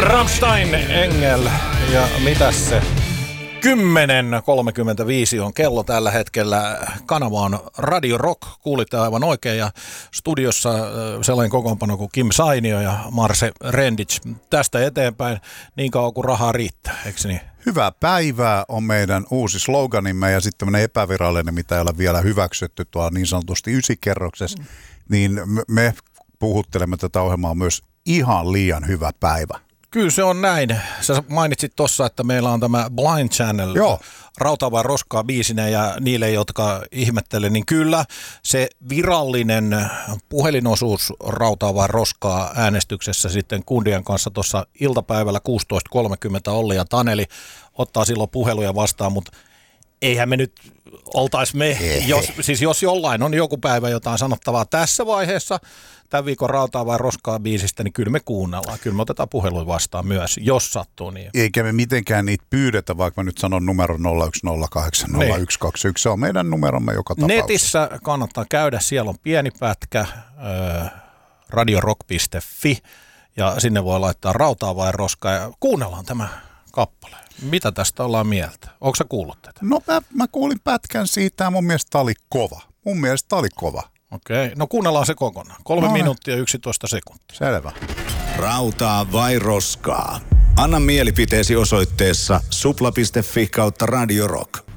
Rammstein, Engel ja mitäs se? 10.35 on kello tällä hetkellä. Kanava on Radio Rock, kuulitte aivan oikein, ja studiossa sellainen kokoonpano kuin Kim Sainio ja Marse Rendic. Tästä eteenpäin niin kauan kuin rahaa riittää, eikö niin? Hyvää päivää on meidän uusi sloganimme, ja sitten tämmöinen epävirallinen, mitä ei ole vielä hyväksytty tuolla niin sanotusti ysikerroksessa, niin me puhuttelemme tätä ohjelmaa myös ihan liian hyvä päivä. Kyllä se on näin. Sä mainitsit tuossa, että meillä on tämä Blind Channel, Rautaa vai roskaa biisinä, ja niille, jotka ihmettelee, niin kyllä se virallinen puhelinosuus Rautaa vai roskaa äänestyksessä sitten kundien kanssa tuossa iltapäivällä 16.30 Olli ja Taneli ottaa silloin puheluja vastaan, mutta eihän me nyt oltaisi me, jos jollain on joku päivä jotain sanottavaa tässä vaiheessa, tämän viikon Rautaa vai roskaa biisistä, niin kyllä me kuunnellaan. Kyllä me otetaan puheluja vastaan myös, jos sattuu niin. Eikä me mitenkään niitä pyydetä, vaikka mä nyt sanon numero 01080121. Se on meidän numeromme joka tapauksessa. Netissä kannattaa käydä, siellä on pieni pätkä, radiorock.fi, ja sinne voi laittaa Rautaa vai roskaa, ja kuunnellaan tämä kappale. Mitä tästä ollaan mieltä? Onko sä kuullut tätä? No mä kuulin pätkän siitä, ja mun mielestä tää oli kova. Okei, no kuunnellaan se kokonaan. 3 minuuttia 11 sekuntia. Selvä. Rautaa vai roskaa? Anna mielipiteesi osoitteessa supla.fi/Radio Rock.